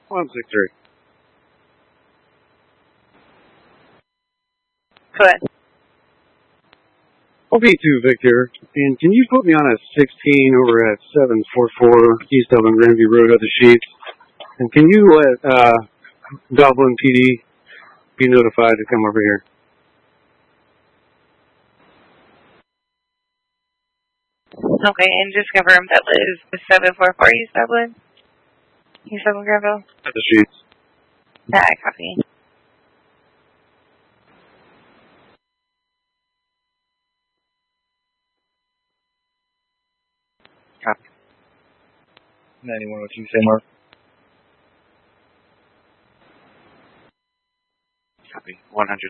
163. Go ahead. OP2 Victor, and can you put me on a 16 over at 744 East Dublin Granby Road at the Sheets? And can you let Dublin PD be notified to come over here? Okay, and just confirm that is the 744 East Dublin? East Dublin Granville? At the Sheets. Yeah, I copy. Copy. 9102, same mark. Copy. 100.